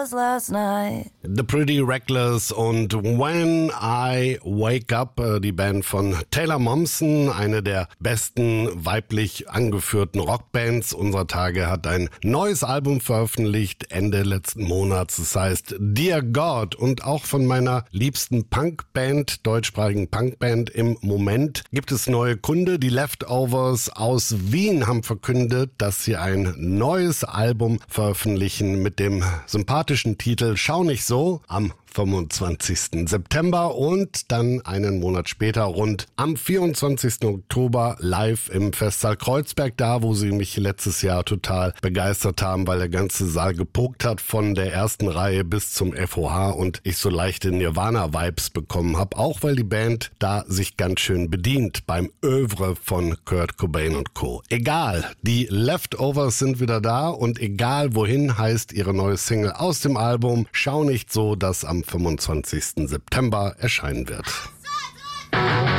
was last night. The Pretty Reckless und When I Wake Up, die Band von Taylor Momsen, eine der besten weiblich angeführten Rockbands unserer Tage, hat ein neues Album veröffentlicht Ende letzten Monats. Das heißt Dear God, und auch von meiner liebsten Punkband, deutschsprachigen Punkband im Moment, gibt es neue Kunde. Die Leftovers aus Wien haben verkündet, dass sie ein neues Album veröffentlichen mit dem sympathischen Titel Schau nicht so am 25. September und dann einen Monat später rund am 24. Oktober live im Festsaal Kreuzberg, da wo sie mich letztes Jahr total begeistert haben, weil der ganze Saal gepokt hat von der ersten Reihe bis zum FOH und ich so leichte Nirvana-Vibes bekommen habe, auch weil die Band da sich ganz schön bedient beim Övre von Kurt Cobain und Co. Egal, die Leftovers sind wieder da und egal wohin heißt ihre neue Single aus dem Album Schau nicht so, das am 25. September erscheinen wird.